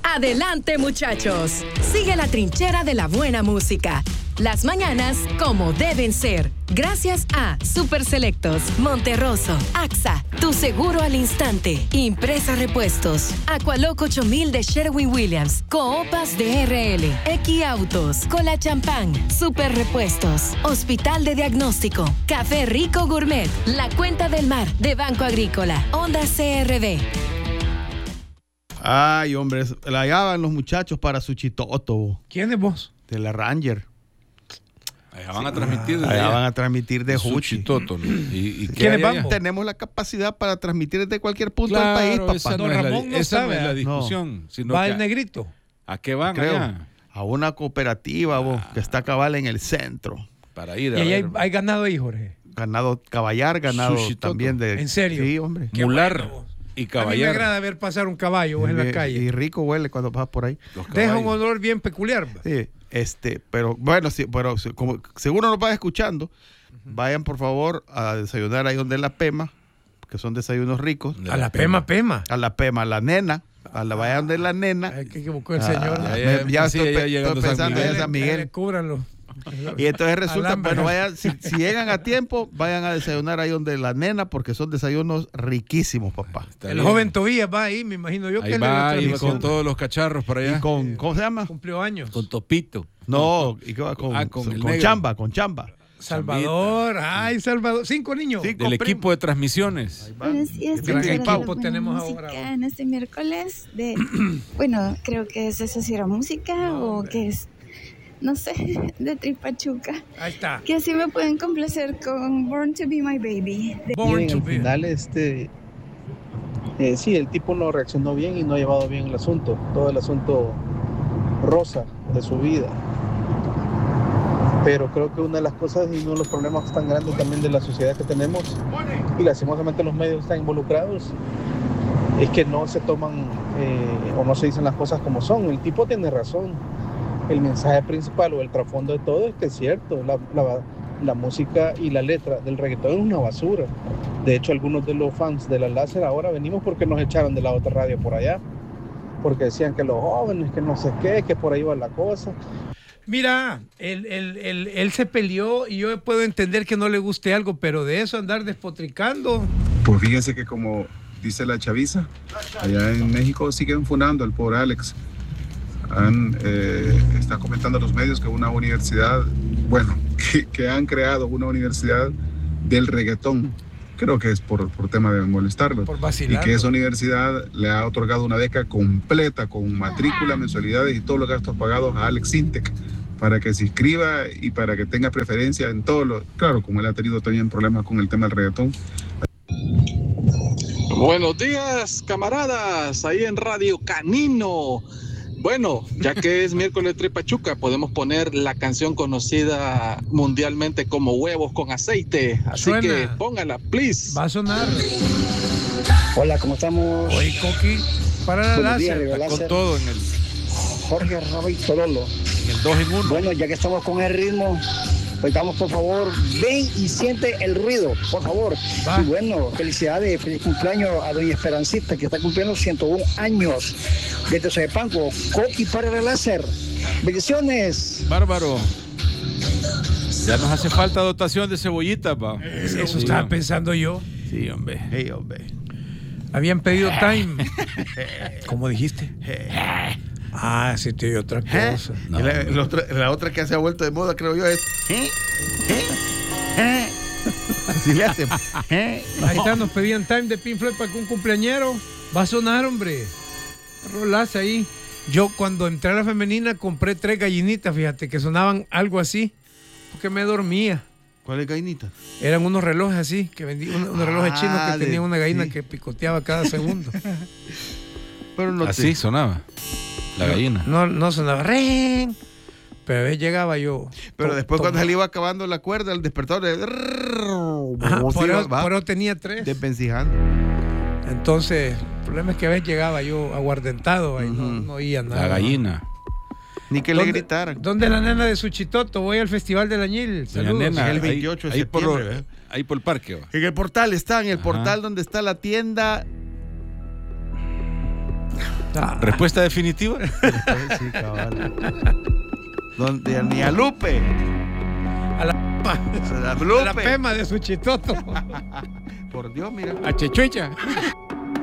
Adelante, muchachos. Sigue la trinchera de la buena música. Las mañanas como deben ser. Gracias a Super Selectos, Monterroso, AXA, Tu Seguro al Instante, Impresa Repuestos, Aqualoco 8000 de Sherwin-Williams, Coopas DRL, Equiautos, Cola Champán, Super Repuestos, Hospital de Diagnóstico, Café Rico Gourmet, La Cuenta del Mar de Banco Agrícola, Honda CRB. Ay, hombre, la llevaban los muchachos para su chitoto. ¿Quién es vos? De la Ranger. Allá van a transmitir allá van a transmitir de Juchi. Toto, ¿no? ¿Y ¿Quiénes vamos? Tenemos la capacidad para transmitir desde cualquier punto del país, papá. Esa no es la discusión. Sino ¿Va que el negrito? ¿A qué van? Creo, allá? a una cooperativa que está cabal en el centro. Para ir a ver. Hay ganado ahí, Jorge. Ganado caballar, ganado también de... ¿En serio? Sí, hombre. Mular. Bueno. Y caballar. A mí me agrada ver pasar un caballo en la calle. Y rico huele cuando pasas por ahí. Deja un olor bien peculiar. Sí, pero bueno, sí, pero como seguro nos va escuchando, vayan por favor a desayunar ahí donde la Pema, que son desayunos ricos. A la Pema. A la Pema, a la nena. Vayan donde la nena. Ay, que equivocó el señor. Ya estoy pensando en San Miguel. Cúbranlo. Y entonces resulta, bueno, vayan, si llegan a tiempo, vayan a desayunar ahí donde la nena, porque son desayunos riquísimos, papá. El joven Tobías va ahí, me imagino yo. Ahí va con todos los cacharros para allá. Y con, ¿cómo se llama? Cumplió años. Con Topito. No, y con chamba, con chamba. Salvador, Salvador, 5 niños. Del equipo de transmisiones. Buenos días, gran equipo tenemos ahora. En este miércoles de, bueno, creo que es eso, si era música o que es, no sé, de Tripachuca. Ahí está. Que así me pueden complacer con Born to Be My Baby. Born to Be. Al final, sí, el tipo no reaccionó bien y no ha llevado bien el asunto. Todo el asunto rosa de su vida. Pero creo que una de las cosas y uno de los problemas tan grandes también de la sociedad que tenemos, y lastimosamente los medios están involucrados, es que no se toman o no se dicen las cosas como son. El tipo tiene razón. El mensaje principal o el trasfondo de todo es que es cierto, la música y la letra del reggaetón es una basura. De hecho, algunos de los fans de la Láser ahora venimos porque nos echaron de la otra radio por allá, porque decían que los jóvenes, que no sé qué, que por ahí va la cosa. Mira, él se peleó y yo puedo entender que no le guste algo, pero de eso andar despotricando. Pues fíjense que como dice la chaviza, allá en México siguen funando al pobre Alex. Está comentando a los medios que una universidad, bueno, que han creado una universidad del reggaetón. Creo que es por tema de molestarlo. Por vacilar. Y que esa universidad le ha otorgado una beca completa con matrícula, mensualidades y todos los gastos pagados a Alex Intec para que se inscriba y para que tenga preferencia en todo lo... Claro, como él ha tenido también problemas con el tema del reggaetón. Buenos días, camaradas, ahí en Radio Canino. Bueno, ya que es miércoles de Tripachuca, podemos poner la canción conocida mundialmente como Huevos con Aceite. Así Suena. Que póngala, please. Va a sonar. Hola, ¿cómo estamos? Oye, Coqui, para la Láser. Con todo en el... Jorge Rabi Torolo. En el 2 en 1. Bueno, ya que estamos con el ritmo, pues vamos, por favor, ven y siente el ruido, por favor. Va. Y bueno, felicidades, feliz cumpleaños a doña Esperancita, que está cumpliendo 101 años desde Soyepango. Coqui para la Láser. Bendiciones. Bárbaro. Ya nos hace falta dotación de cebollitas, pa. Eso estaba pensando yo. Sí, hombre. Hey, hombre. Habían pedido time. ¿Cómo dijiste? Ah, sí, te dio otra cosa. No, la otra que se ha vuelto de moda, creo yo, es... Así le hacen. Ahí está, nos pedían time de Pink Floyd para que un cumpleañero. Va a sonar, hombre. Rolaza ahí. Yo cuando entré a la femenina compré 3 gallinitas, fíjate, que sonaban algo así, porque me dormía. ¿Cuáles gallinitas? Eran unos relojes así, que vendí unos relojes chinos que tenían una gallina que picoteaba cada segundo. Pero no así sonaba la gallina. No sonaba ring, pero a veces llegaba yo. Pero después cuando se le iba acabando la cuerda, el despertador por eso tenía 3. Desvencijando. Entonces, el problema es que a veces llegaba yo aguardentado y no oía nada. La gallina. Ni que le gritaran. ¿Dónde es la nena de Suchitoto? Voy al Festival del Añil. Saludos. Nena, el 28 de septiembre. Ahí por el parque. Va. En el portal está, en el portal donde está la tienda. ¿Respuesta definitiva? Sí, cabal. Donde ni a Lupe. A la A la a Lupe. la pema de su chitoto. Por Dios, mira. A Chechuecha.